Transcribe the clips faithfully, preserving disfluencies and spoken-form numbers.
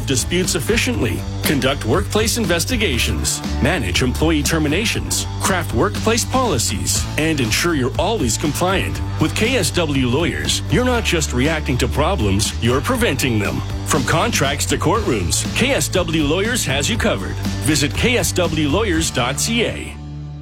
resolve disputes efficiently, conduct workplace investigations, manage employee terminations, craft workplace policies, and ensure you're always compliant. With K S W Lawyers, you're not just reacting to problems, you're preventing them. From contracts to courtrooms, K S W Lawyers has you covered. Visit k s w lawyers dot c a.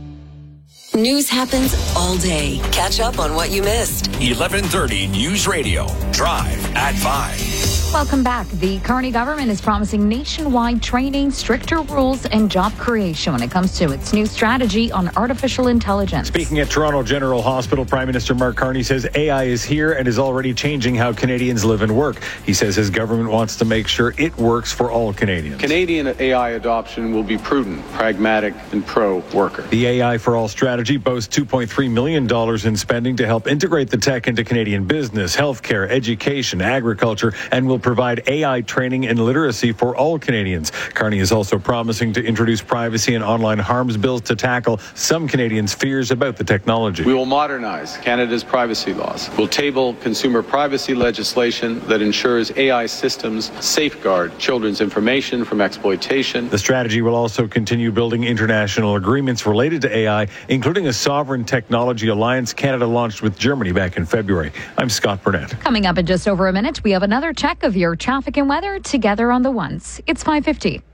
News happens all day. Catch up on what you missed. eleven thirty News Radio. Drive at five. Welcome back. The Carney government is promising nationwide training, stricter rules, and job creation when it comes to its new strategy on artificial intelligence. Speaking at Toronto General Hospital, Prime Minister Mark Carney says A I is here and is already changing how Canadians live and work. He says his government wants to make sure it works for all Canadians. Canadian A I adoption will be prudent, pragmatic, and pro-worker. The A I for All strategy boasts two point three million dollars in spending to help integrate the tech into Canadian business, healthcare, education, agriculture, and will provide A I training and literacy for all Canadians. Carney is also promising to introduce privacy and online harms bills to tackle some Canadians' fears about the technology. We will modernize Canada's privacy laws. We'll table consumer privacy legislation that ensures A I systems safeguard children's information from exploitation. The strategy will also continue building international agreements related to A I, including a sovereign technology alliance Canada launched with Germany back in February. I'm Scott Burnett. Coming up in just over a minute, we have another check of your traffic and weather together on the ones. It's five fifty.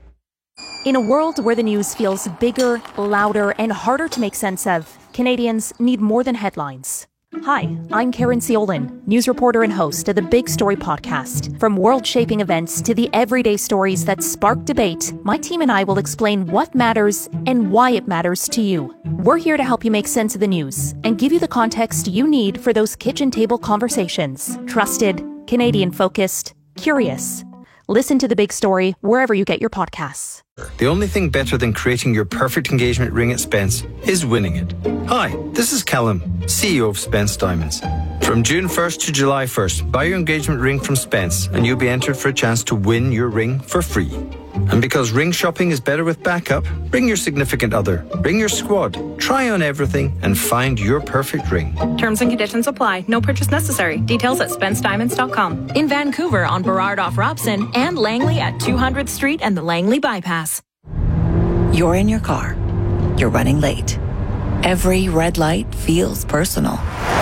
In a world where the news feels bigger, louder, and harder to make sense of, Canadians need more than headlines. Hi, I'm Karen Ciolin, news reporter and host of the Big Story podcast. From world-shaping events to the everyday stories that spark debate, my team and I will explain what matters and why it matters to you. We're here to help you make sense of the news and give you the context you need for those kitchen table conversations. Trusted, Canadian-focused, curious. Listen to The Big Story wherever you get your podcasts. The only thing better than creating your perfect engagement ring at Spence is winning it. Hi, this is Callum, C E O of Spence Diamonds. From June first to July first, buy your engagement ring from Spence and you'll be entered for a chance to win your ring for free. And because ring shopping is better with backup, bring your significant other, bring your squad, try on everything and find your perfect ring. Terms and conditions apply. No purchase necessary. Details at spence diamonds dot com. In Vancouver on Burrard off Robson and Langley at two hundredth Street and the Langley Bypass. You're in your car. You're running late. Every red light feels personal.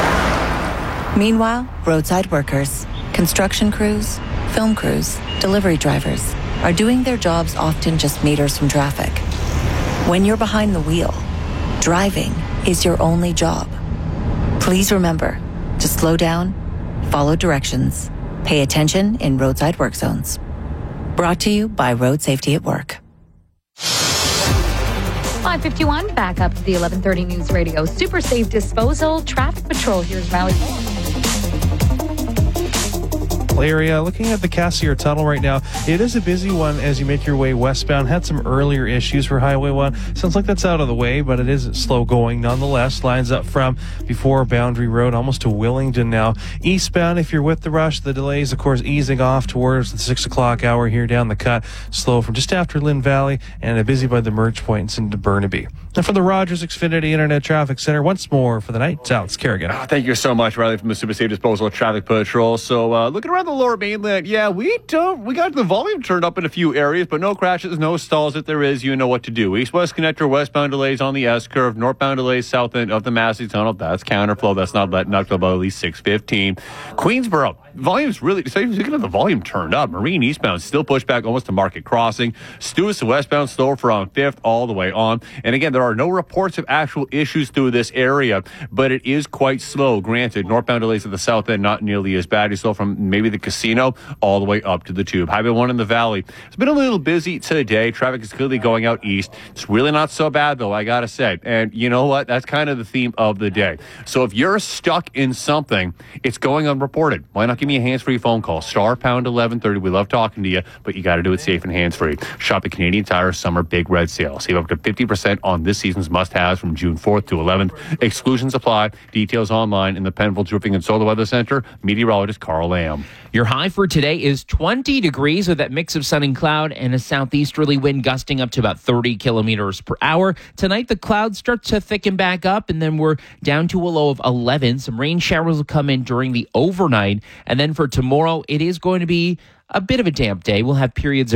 Meanwhile, roadside workers, construction crews, film crews, delivery drivers are doing their jobs often just meters from traffic. When you're behind the wheel, driving is your only job. Please remember to slow down, follow directions, pay attention in roadside work zones. Brought to you by Road Safety at Work. five fifty-one, back up to the eleven thirty News Radio Super Safe Disposal Traffic Patrol. Here's Riley. Area. Looking at the Cassiar Tunnel right now, it is a busy one as you make your way westbound. Had some earlier issues for Highway one. Sounds like that's out of the way, but it is slow going nonetheless. Lines up from before Boundary Road almost to Willingdon now. Eastbound, if you're with the rush, the delays, of course, easing off towards the six o'clock hour here down the cut. Slow from just after Lynn Valley and busy by the merge points into Burnaby. And from the Rogers Xfinity Internet Traffic Center, once more for the night, it's Alex Kerrigan. Oh, thank you so much, Riley, from the Super Safe Disposal Traffic Patrol. So, uh, looking around the lower mainland, yeah, we don't, we got the volume turned up in a few areas, but no crashes, no stalls. If there is, you know what to do. East-west connector, westbound delays on the S-curve, northbound delays south end of the Massey Tunnel. That's counterflow. That's not letting up till about at least six fifteen. Queensboro, volume's really, speaking of the volume turned up, Marine eastbound still pushed back almost to Market Crossing. Stewart westbound slower from fifth all the way on. And again, there are no reports of actual issues through this area, but it is quite slow. Granted, northbound delays at the south end, not nearly as bad. You still from maybe the casino all the way up to the Tube. Highway one in the Valley. It's been a little busy today. Traffic is clearly going out east. It's really not so bad, though, I got to say. And you know what? That's kind of the theme of the day. So if you're stuck in something, it's going unreported. Why not give me a hands-free phone call? Star pound eleven thirty. We love talking to you, but you got to do it safe and hands-free. Shop at Canadian Tire Summer Big Red Sale. Save up to fifty percent on this season's must-haves from June fourth to eleventh. Exclusions apply. Details online in the Penfolds Roofing and Solar Weather Center. Meteorologist Carl Lamb. Your high for today is twenty degrees with that mix of sun and cloud and a southeasterly wind gusting up to about thirty kilometers per hour. Tonight, the clouds start to thicken back up, and then we're down to a low of eleven. Some rain showers will come in during the overnight. And then for tomorrow, it is going to be a bit of a damp day. We'll have periods of